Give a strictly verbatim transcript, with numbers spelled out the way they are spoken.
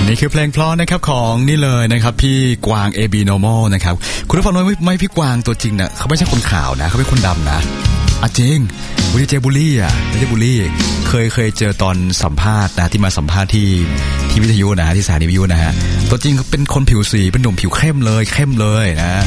นี่คือเพลงเพราะนะครับของนี่เลยนะครับพี่กวาง เอ บี Normal นะครับคุณผู้ฟังรู้ไหมพี่กวางตัวจริงเนี่ยเขาไม่ใช่คนขาวนะเขาเป็นคนดำนะอ่ะจริงบุรีเจบุรีอ่ะบุรีเจบุรีเคยเคยเจอตอนสัมภาษณ์นะที่มาสัมภาษณ์ที่ที่วิทยุนะฮะที่สถานีวิทยุนะฮะตัวจริงเขาเป็นคนผิวสีเป็นหนุ่มผิวเข้มเลยเข้มเลยนะ